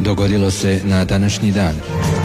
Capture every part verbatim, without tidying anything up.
dogodilo se na današnji dan.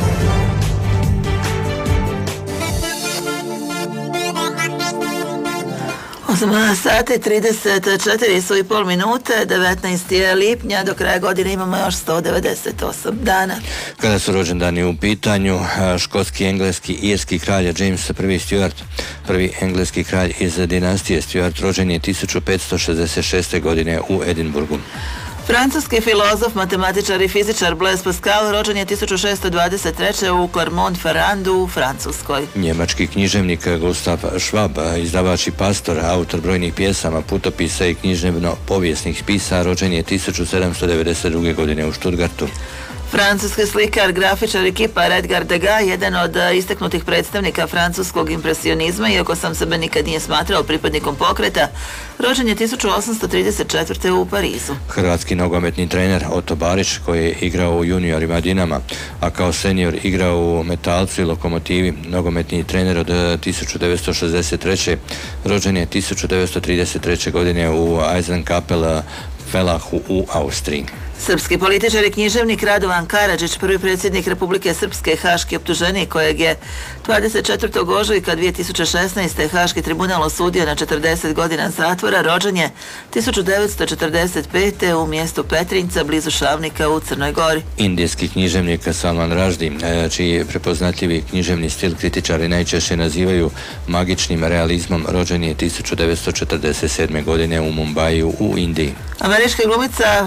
osam sati trideset četiri su i pol minute, devetnaestog lipnja, do kraja godine imamo još sto devedeset osam dana. Kada su rođendani u pitanju, škotski, engleski, irski kralj James prvi Stuart, prvi engleski kralj iz dinastije Stuart, rođen je tisuću petsto šezdeset šeste. godine u Edinburgu. Francuski filozof, matematičar i fizičar Blaise Pascal rođen je tisuću šesto dvadeset treće. u Clermont-Ferrandu u Francuskoj. Njemački književnik Gustav Schwab, izdavač i pastor, autor brojnih pjesama, putopisa i književno-povijesnih spisa, rođen je tisuću sedamsto devedeset druge. godine u Stuttgartu. Francuski slikar, grafičar i kipar Edgar Degas, jedan od istaknutih predstavnika francuskog impresionizma, iako sam sebe nikad nije smatrao pripadnikom pokreta, rođen je tisuću osamsto trideset četvrte. u Parizu. Hrvatski nogometni trener Oto Barić, koji je igrao u juniorima Dinama, a kao senior igrao u Metalcu i Lokomotivi, nogometni trener od tisuću devetsto šezdeset treće. rođen je tisuću devetsto trideset treće. godine u Eisenkapel Felahu u Austriji. Srpski političar i književnik Radovan Karadžić, prvi predsjednik Republike Srpske, haški optuženik kojeg je dvadeset četvrtog ožujka dvije tisuće šesnaeste. haški tribunal osudio na četrdeset godina zatvora, rođen je tisuću devetsto četrdeset pete. u mjestu Petrinjca blizu Šavnika u Crnoj Gori. Indijski književnik Salman Rushdie, čiji prepoznatljivi književni stil kritičari najčešće nazivaju magičnim realizmom, rođen je tisuću devetsto četrdeset sedme. godine u Mumbaju u Indiji. Američka glumica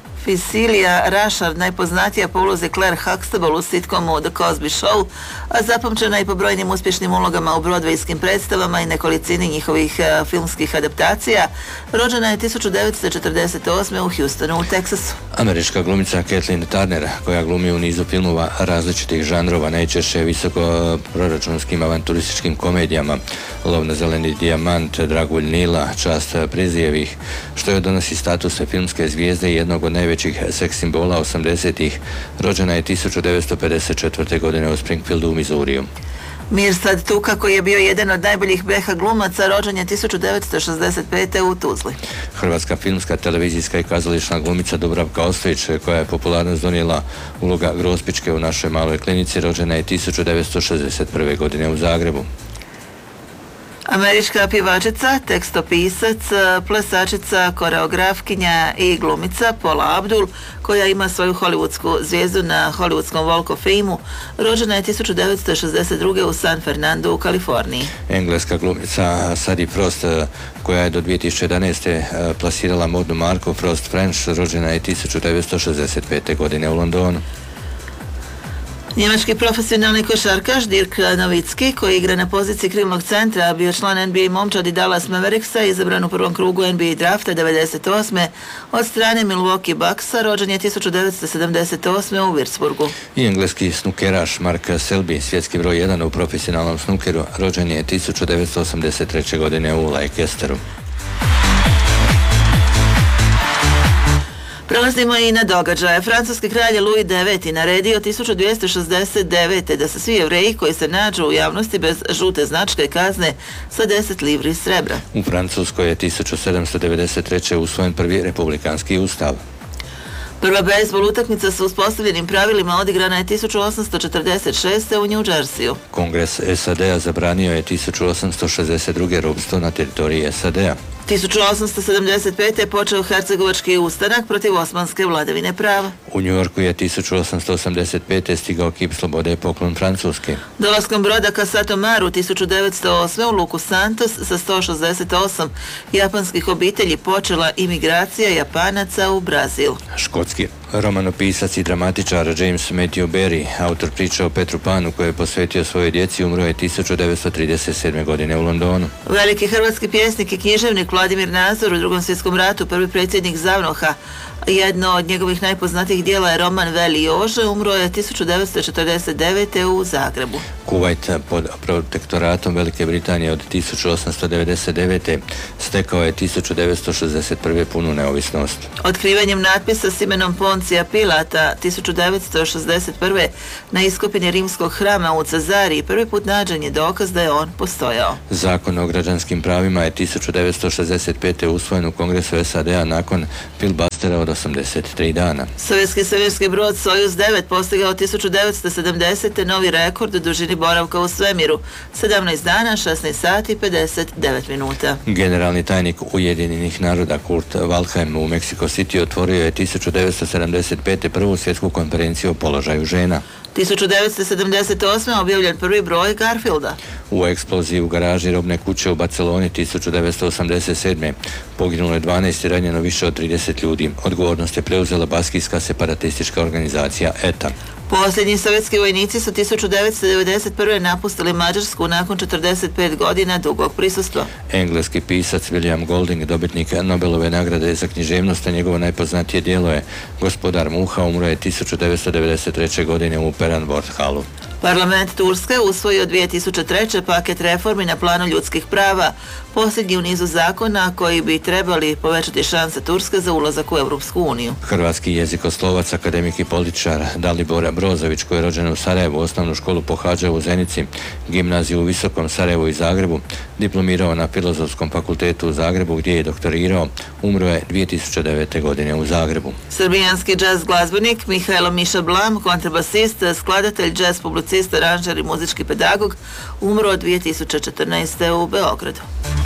Cecilia Rashard, najpoznatija po ulozi Claire Huxtable u sitcomu The Cosby Show, a zapamćena i po brojnim uspješnim ulogama u broadwejskim predstavama i nekolicini njihovih uh, filmskih adaptacija, rođena je tisuću devetsto četrdeset osme. u Houstonu u Teksasu. Američka glumica Kathleen Turner, koja glumi u nizu filmova različitih žanrova, najčešće visoko proračunskim avanturističkim komedijama, Lov na zeleni dijamant, Dragulj Nila, Čast Prezijevih, što je donosi status filmske zvijezde i jednog od najvećih seks simbola osamdesetih. rođena je tisuću devetsto pedeset četvrte. godine u Springfieldu u Missouriju. Mirsad Tuka, koji je bio jedan od najboljih beha glumaca, rođen je tisuću devetsto šezdeset pete. u Tuzli. Hrvatska filmska, televizijska i kazališna glumica Dubravka Ostojić, koja je popularnost donijela uloga Grospičke u Našoj maloj klinici, rođena je tisuću devetsto šezdeset prve. godine u Zagrebu. Američka pjevačica, tekstopisac, plesačica, koreografkinja i glumica Paula Abdul, koja ima svoju hollywoodsku zvijezdu na Hollywoodskom Walk of Fameu, rođena je tisuću devetsto šezdeset druge. u San Fernando u Kaliforniji. Engleska glumica Sadie Frost, koja je do dvije tisuće jedanaeste. plasirala modnu marku Frost French, rođena je tisuću devetsto šezdeset pete. godine u Londonu. Njemački profesionalni košarkaš Dirk Novicki, koji igra na poziciji krilnog centra, bio član N B A momčadi Dallas Mavericksa, izabran u prvom krugu N B A drafta devedeset osme. od strane Milwaukee Bucksa, rođen je tisuću devetsto sedamdeset osme. u Würzburgu. I engleski snukeraš Mark Selby, svjetski broj jedan u profesionalnom snukeru, rođen je tisuću devetsto osamdeset treće. godine u Leicesteru. Prelazimo i na događaje. Francuski kralj Louis deveti. naredio tisuću dvjesto šezdeset devete. da se svi Jevreji koji se nađu u javnosti bez žute značke kazne sa deset livri srebra. U Francuskoj je tisuću sedamsto devedeset treće. usvojen prvi republikanski ustav. Prva bejzbol utakmica sa uspostavljenim pravilima odigrana je tisuću osamsto četrdeset šeste. u New Jerseyu. Kongres S A D-a zabranio je tisuću osamsto šezdeset druge. ropstvo na teritoriji S A D-a. tisuću osamsto sedamdeset pete. je počeo hercegovački ustanak protiv osmanske vladavine prava. U Njujorku je tisuću osamsto osamdeset pete. stigao kip slobode i poklon Francuske. Dolaskom broda Casato Maru tisuću devetsto osme. u luku Santos sa sto šezdeset osam japanskih obitelji počela imigracija Japanaca u Brazil. Škotski romanopisac i dramatičar James Matthew Barrie, autor priče o Petru Panu koji je posvetio svojoj djeci, umro je tisuću devetsto trideset sedme. godine u Londonu. Veliki hrvatski pjesnik i književnik Vladimir Nazor, u Drugom svjetskom ratu prvi predsjednik ZAVNOH-a. Jedno od njegovih najpoznatijih dijela je roman Veli Jože, umro je tisuću devetsto četrdeset devete. u Zagrebu. Kuvajt pod protektoratom Velike Britanije od tisuću osamsto devedeset devete. stekao je tisuću devetsto šezdeset prve punu neovisnost. Otkrivanjem natpisa s imenom Poncija Pilata tisuću devetsto šezdeset prve na iskopini rimskog hrama u Cezariji prvi put nađen je dokaz da je on postojao. Zakon o građanskim pravima je tisuću devetsto šezdeset pete. usvojen u Kongresu S A D-a nakon filibustera od osamdeset tri dana. Sovjetski svemirski brod Sojuz devet postigao tisuću devetsto sedamdesete novi rekord u dužini boravka u svemiru, sedamnaest dana, šesnaest sati, pedeset devet minuta. Generalni tajnik Ujedinjenih naroda Kurt Waldheim u Mexico City otvorio je tisuću devetsto sedamdeset pete. prvu svjetsku konferenciju o položaju žena. tisuću devetsto sedamdeset osme objavljen prvi broj Garfielda. U eksploziji u garaži robne kuće u Barceloni tisuću devetsto osamdeset sedme. poginulo je dvanaest i ranjeno više od trideset ljudi. Odgovornost je preuzela baskijska separatistička organizacija E T A. Posljednji sovjetski vojnici su tisuću devetsto devedeset prve napustili Mađarsku nakon četrdeset pet godina dugog prisustva. Engleski pisac William Golding, dobitnik Nobelove nagrade za književnost, a njegovo najpoznatije djelo je Gospodar muha, umro je tisuću devetsto devedeset treće. godine u Peranborthalu. Parlament Turske usvojio dvije tisuće treće. paket reformi na planu ljudskih prava, posljednji u nizu zakona koji bi trebali povećati šanse Turske za ulazak u Europsku uniju. Hrvatski jezikoslovac, akademik i političar Dalibor Brozović, koji je rođen u Sarajevu, osnovnu školu pohađao u Zenici, gimnaziju u Visokom Sarajevu i Zagrebu, diplomirao na Filozofskom fakultetu u Zagrebu gdje je doktorirao, umro je dvije tisuće devete. godine u Zagrebu. Srbijanski džez glazbenik Mihajlo Miša Blam, kontrabasist, skladatelj, džez publicist, aranžer i muzički pedagog, umro dvije tisuće četrnaeste. u Beogradu.